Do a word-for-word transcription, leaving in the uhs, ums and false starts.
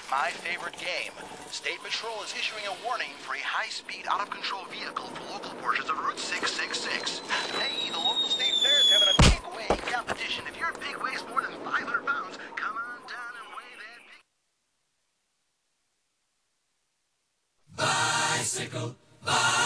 my favorite game. State Patrol is issuing a warning for a high-speed, out-of-control vehicle for local portions of Route six six six. Hey, the local state fair is having a pig weighing competition. If your pig weighs more than five hundred pounds, come on down and weigh that pig. Bicycle, bicycle.